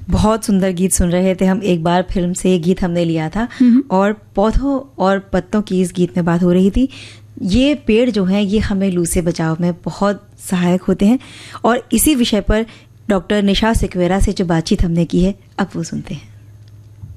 बहुत सुंदर गीत सुन रहे थे हम। एक बार फिल्म से ये गीत हमने लिया था और पौधों और पत्तों की इस गीत में बात हो रही थी। ये पेड़ जो हैं ये हमें लू से बचाव में बहुत सहायक होते हैं और इसी विषय पर डॉक्टर निशा सिकवेरा से जो बातचीत हमने की है अब वो सुनते हैं।